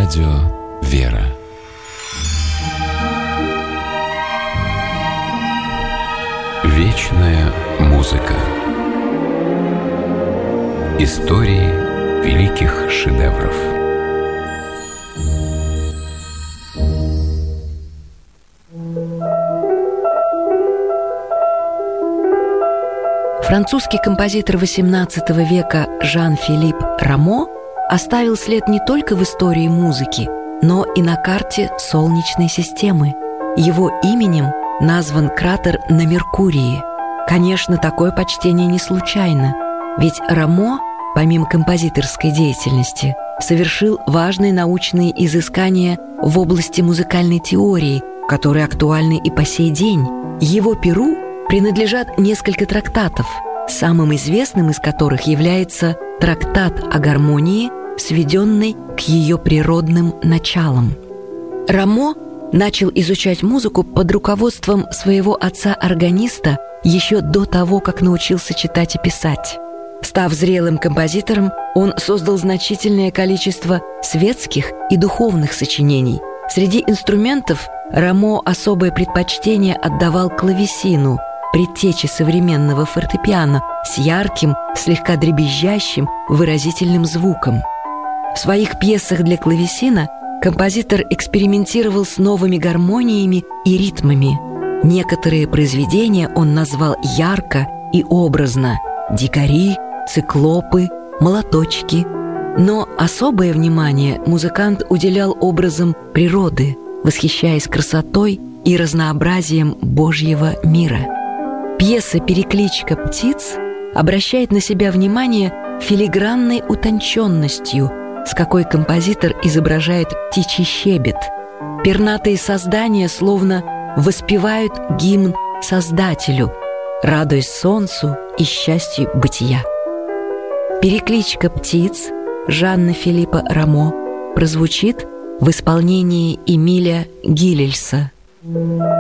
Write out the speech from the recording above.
Радио «Вера». Вечная музыка. Истории великих шедевров. Французский композитор XVIII века Жан-Филипп Рамо оставил след не только в истории музыки, но и на карте Солнечной системы. Его именем назван кратер на Меркурии. Конечно, такое почтение не случайно, ведь Рамо, помимо композиторской деятельности, совершил важные научные изыскания в области музыкальной теории, которые актуальны и по сей день. Его перу принадлежат несколько трактатов, самым известным из которых является трактат о гармонии, сведенный к ее природным началам. Рамо начал изучать музыку под руководством своего отца-органиста еще до того, как научился читать и писать. Став зрелым композитором, он создал значительное количество светских и духовных сочинений. Среди инструментов Рамо особое предпочтение отдавал клавесину, предтече современного фортепиано, с ярким, слегка дребезжащим, выразительным звуком. В своих пьесах для клавесина композитор экспериментировал с новыми гармониями и ритмами. Некоторые произведения он назвал ярко и образно: дикари, циклопы, молоточки. Но особое внимание музыкант уделял образам природы, восхищаясь красотой и разнообразием Божьего мира. Пьеса «Перекличка птиц» обращает на себя внимание филигранной утонченностью, с какой композитор изображает птичий щебет. Пернатые создания словно воспевают гимн Создателю, радуясь солнцу и счастью бытия. «Перекличка птиц» Жана-Филиппа Рамо прозвучит в исполнении Эмиля Гилельса.